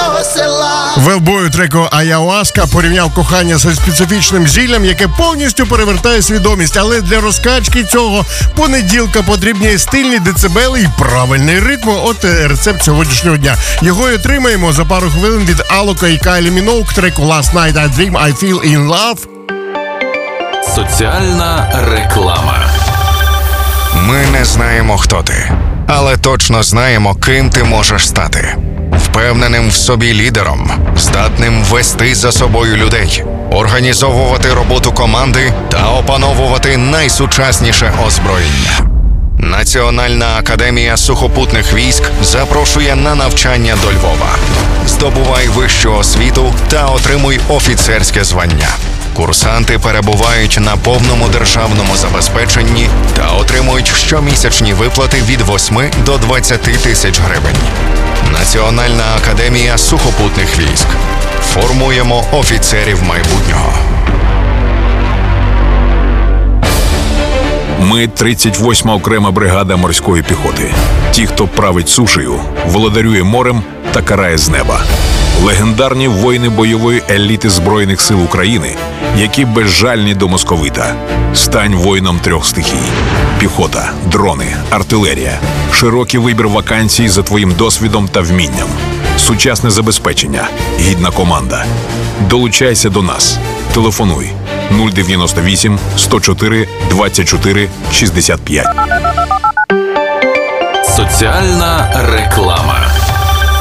рідного села. Велбою треку «Аяуаска» порівняв кохання зі специфічним зіллям, яке повністю перевертає свідомість. Але для розкачки цього понеділка потрібні стильні децибели і правильний ритм. От рецепт сьогоднішнього дня. Його і отримаємо за пару хвилин від Алока і Кайлі Міноуг треку «Last Night I Dream I Feel In Love». Соціальна реклама. Ми не знаємо, хто ти, але точно знаємо, ким ти можеш стати. Впевненим в собі лідером, здатним вести за собою людей, організовувати роботу команди та опановувати найсучасніше озброєння. Національна академія сухопутних військ запрошує на навчання до Львова. Здобувай вищу освіту та отримуй офіцерське звання. Курсанти перебувають на повному державному забезпеченні та отримують щомісячні виплати від 8 до 20 тисяч гривень. Національна академія сухопутних військ. Формуємо офіцерів майбутнього. Ми 38-ма окрема бригада морської піхоти. Ті, хто править сушею, володарює морем та карає з неба. Легендарні воїни бойової еліти Збройних сил України, які безжальні до московита. Стань воїном 3 стихій. Піхота, дрони, артилерія. Широкий вибір вакансій за твоїм досвідом та вмінням. Сучасне забезпечення. Гідна команда. Долучайся до нас. Телефонуй 098 104 24 65. Соціальна реклама.